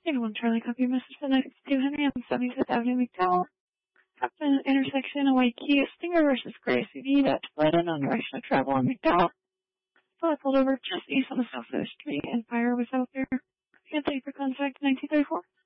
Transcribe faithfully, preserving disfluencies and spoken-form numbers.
eighty-one Charlie, copy message for ninety-two Henry on seventy-fifth Avenue, McDowell. Happened intersection of White Key, Stinger versus Gray C V that fled in on direction of travel on McDowell. So I pulled over just east on the south of the street and fire was out there. Can't take for contact nineteen thirty-four.